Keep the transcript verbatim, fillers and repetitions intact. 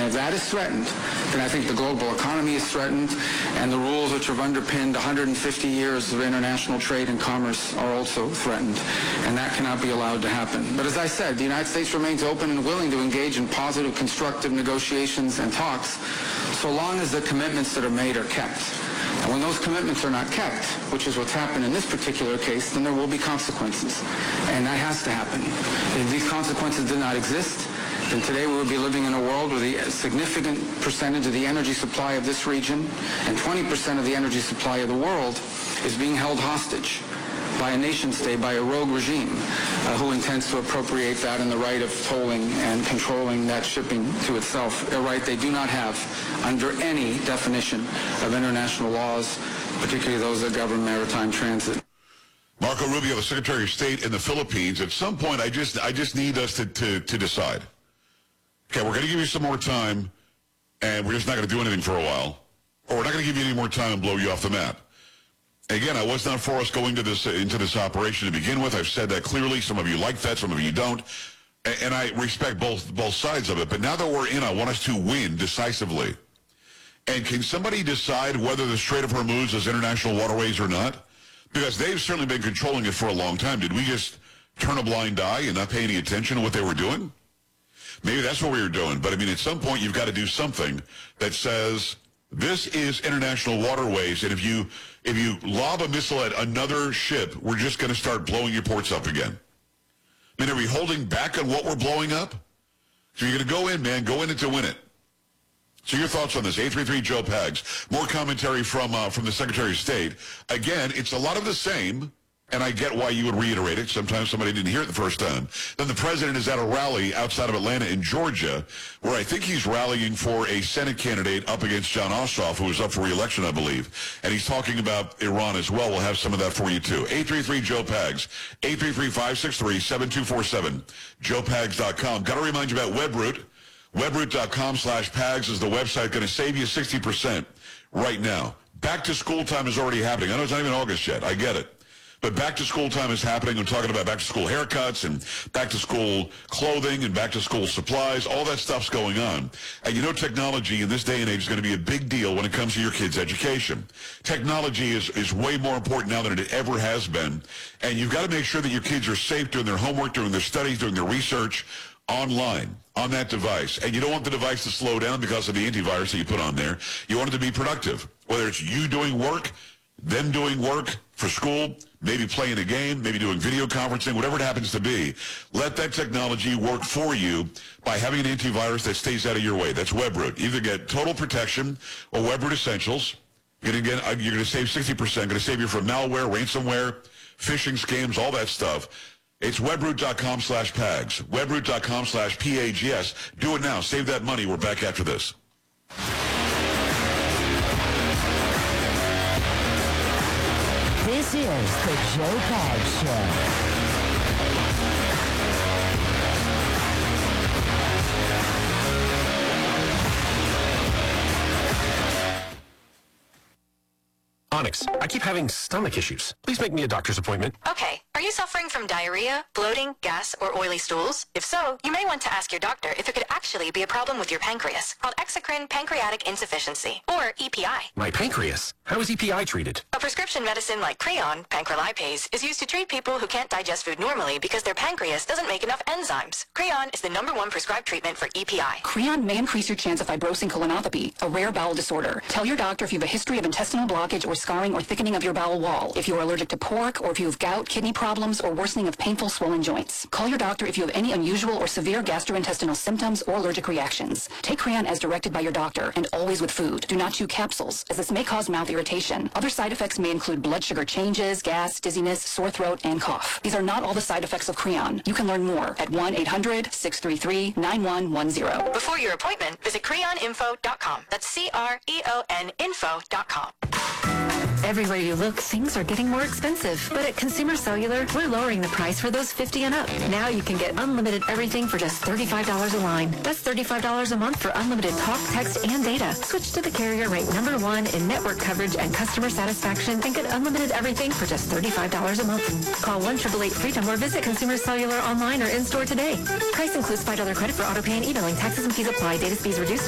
if that is threatened, then I think the global economy is threatened, and the rules which have underpinned one hundred fifty years of international trade and commerce are also threatened, and that cannot be allowed to happen. But as I said, the United States remains open and willing to engage in positive, constructive negotiations and talks, so long as the commitments that are made are kept. And when those commitments are not kept, which is what's happened in this particular case, then there will be consequences. And that has to happen. If these consequences did not exist, then today we would be living in a world where the significant percentage of the energy supply of this region and twenty percent of the energy supply of the world is being held hostage by a nation state, by a rogue regime uh, who intends to appropriate that and the right of tolling and controlling that shipping to itself, a right they do not have under any definition of international laws, particularly those that govern maritime transit. Marco Rubio, the Secretary of State in the Philippines. At some point, I just I just need us to, to, to decide. Okay, we're going to give you some more time, and we're just not going to do anything for a while. Or we're not going to give you any more time and blow you off the map. Again, I was not for us going to this, into this operation to begin with. I've said that clearly. Some of you like that, some of you don't. And I respect both both sides of it. But now that we're in, I want us to win decisively. And can somebody decide whether the Strait of Hormuz is international waterways or not? Because they've certainly been controlling it for a long time. Did we just turn a blind eye and not pay any attention to what they were doing? Maybe that's what we were doing. But, I mean, at some point, you've got to do something that says, this is international waterways, and if you if you lob a missile at another ship, we're just going to start blowing your ports up again. I mean, are we holding back on what we're blowing up? So you're going to go in, man, go in it to win it. So your thoughts on this, eight three three Joe Pags. More commentary from uh, from the Secretary of State. Again, it's a lot of the same, and I get why you would reiterate it. Sometimes somebody didn't hear it the first time. Then the president is at a rally outside of Atlanta in Georgia, where I think he's rallying for a Senate candidate up against John Ossoff, who is up for re-election, I believe. And he's talking about Iran as well. We'll have some of that for you, too. eight three three Joe Pags, eight three three, five six three, seven two four seven, joe pags dot com. Got to remind you about Webroot. Webroot.com slash Pags is the website, going to save you sixty percent right now. Back to school time is already happening. I know it's not even August yet. I get it. But back to school time is happening. I'm talking about back to school haircuts and back to school clothing and back to school supplies. All that stuff's going on. And you know, technology in this day and age is going to be a big deal when it comes to your kids' education. Technology is, is way more important now than it ever has been. And you've got to make sure that your kids are safe doing their homework, doing their studies, doing their research online on that device. And you don't want the device to slow down because of the antivirus that you put on there. You want it to be productive. Whether it's you doing work, them doing work for school, maybe playing a game, maybe doing video conferencing, whatever it happens to be, let that technology work for you by having an antivirus that stays out of your way. That's Webroot. Either get Total Protection or Webroot Essentials. You're going to get, you're going to save sixty percent. Going to save you from malware, ransomware, phishing scams, all that stuff. It's webroot.com slash Pags. Webroot.com slash P A G S. Do it now. Save that money. We're back after this. This is the Joe Pags Show. Onyx, I keep having stomach issues. Please make me a doctor's appointment. Okay. Are you suffering from diarrhea, bloating, gas, or oily stools? If so, you may want to ask your doctor if it could actually be a problem with your pancreas, called exocrine pancreatic insufficiency, or E P I. My pancreas? How is E P I treated? A prescription medicine like Creon, pancrelipase, is used to treat people who can't digest food normally because their pancreas doesn't make enough enzymes. Creon is the number one prescribed treatment for E P I. Creon may increase your chance of fibrosing colonopathy, a rare bowel disorder. Tell your doctor if you have a history of intestinal blockage or scarring or thickening of your bowel wall, if you are allergic to pork, or if you have gout, kidney problems, or worsening of painful swollen joints. Call your doctor if you have any unusual or severe gastrointestinal symptoms or allergic reactions. Take Creon as directed by your doctor, and always with food. Do not chew capsules, as this may cause mouth irritation. Other side effects may include blood sugar changes, gas, dizziness, sore throat, and cough. These are not all the side effects of Creon. You can learn more at one eight hundred, six three three, nine one one zero. Before your appointment, visit creon info dot com. That's C R E O N info dot com. Everywhere you look, things are getting more expensive. But at Consumer Cellular, we're lowering the price for those fifty and up. Now you can get unlimited everything for just thirty-five dollars a line. That's thirty-five dollars a month for unlimited talk, text, and data. Switch to the carrier ranked number one in network coverage and customer satisfaction and get unlimited everything for just thirty-five dollars a month. Call one eight eight eight freedom or visit Consumer Cellular online or in-store today. Price includes five dollars credit for auto pay and emailing. Taxes and fees apply. Data speeds reduced.